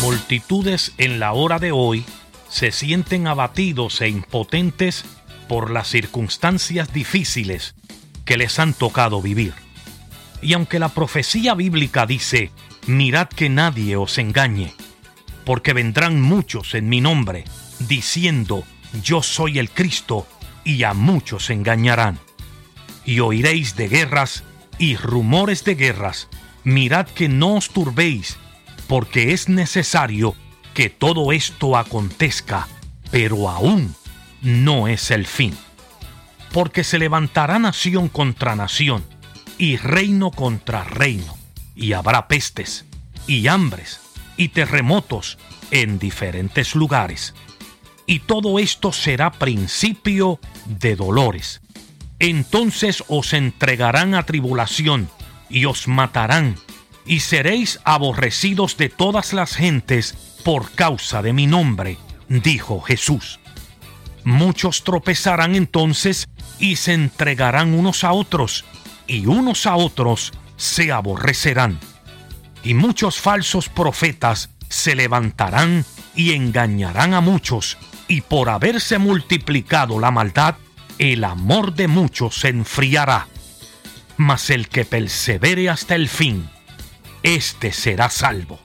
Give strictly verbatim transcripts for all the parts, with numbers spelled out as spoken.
multitudes en la hora de hoy se sienten abatidos e impotentes por las circunstancias difíciles que les han tocado vivir. Y aunque la profecía bíblica dice, mirad que nadie os engañe, porque vendrán muchos en mi nombre, diciendo, yo soy el Cristo, y a muchos engañarán. Y oiréis de guerras y rumores de guerras. Mirad que no os turbéis, porque es necesario que todo esto acontezca, pero aún no es el fin. Porque se levantará nación contra nación, y reino contra reino, y habrá pestes, y hambres, y terremotos en diferentes lugares. Y todo esto será principio de dolores. Entonces os entregarán a tribulación, y os matarán, y seréis aborrecidos de todas las gentes por causa de mi nombre, dijo Jesús. Muchos tropezarán entonces y se entregarán unos a otros, y unos a otros se aborrecerán. Y muchos falsos profetas se levantarán y engañarán a muchos, y por haberse multiplicado la maldad, el amor de muchos se enfriará. Mas el que persevere hasta el fin, éste será salvo.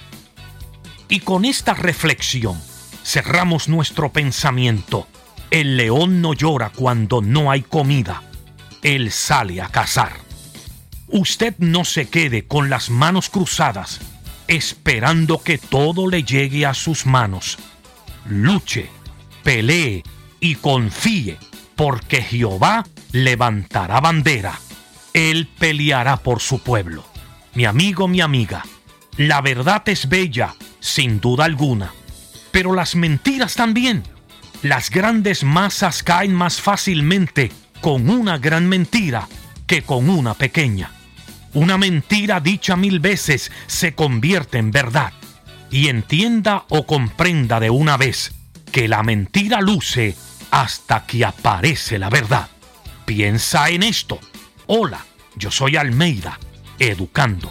Y con esta reflexión cerramos nuestro pensamiento. El león no llora cuando no hay comida. Él sale a cazar. Usted no se quede con las manos cruzadas, esperando que todo le llegue a sus manos. Luche, pelee y confíe, porque Jehová levantará bandera. Él peleará por su pueblo. Mi amigo, mi amiga, la verdad es bella, sin duda alguna, pero las mentiras también. Las grandes masas caen más fácilmente con una gran mentira que con una pequeña. Una mentira dicha mil veces se convierte en verdad. Y entienda o comprenda de una vez que la mentira luce hasta que aparece la verdad. Piensa en esto. Hola, yo soy Almeida, educando.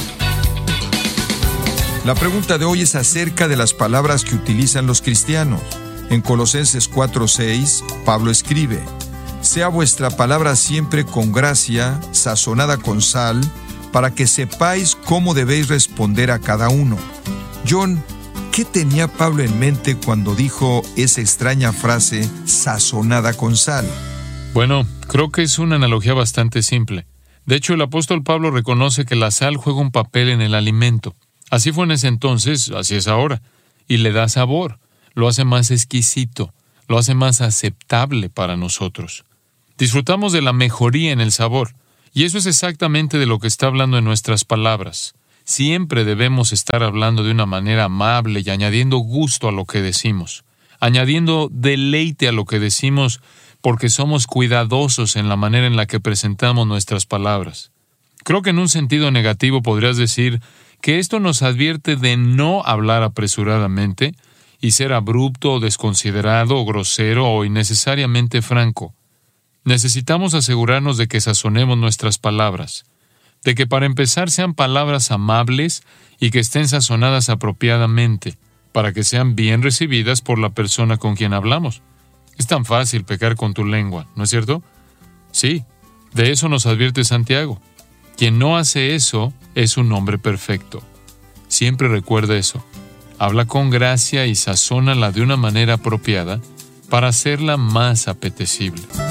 La pregunta de hoy es acerca de las palabras que utilizan los cristianos. En Colosenses cuatro seis, Pablo escribe, sea vuestra palabra siempre con gracia, sazonada con sal, para que sepáis cómo debéis responder a cada uno. John, ¿qué tenía Pablo en mente cuando dijo esa extraña frase, sazonada con sal? Bueno, creo que es una analogía bastante simple. De hecho, el apóstol Pablo reconoce que la sal juega un papel en el alimento. Así fue en ese entonces, así es ahora. Y le da sabor, lo hace más exquisito, lo hace más aceptable para nosotros. Disfrutamos de la mejoría en el sabor, y eso es exactamente de lo que está hablando en nuestras palabras. Siempre debemos estar hablando de una manera amable y añadiendo gusto a lo que decimos, añadiendo deleite a lo que decimos, porque somos cuidadosos en la manera en la que presentamos nuestras palabras. Creo que en un sentido negativo podrías decir que esto nos advierte de no hablar apresuradamente y ser abrupto o desconsiderado o grosero o innecesariamente franco. Necesitamos asegurarnos de que sazonemos nuestras palabras, de que para empezar sean palabras amables y que estén sazonadas apropiadamente, para que sean bien recibidas por la persona con quien hablamos. Es tan fácil pecar con tu lengua, ¿no es cierto? Sí, de eso nos advierte Santiago. Quien no hace eso es un hombre perfecto. Siempre recuerda eso. Habla con gracia y sazónala de una manera apropiada para hacerla más apetecible.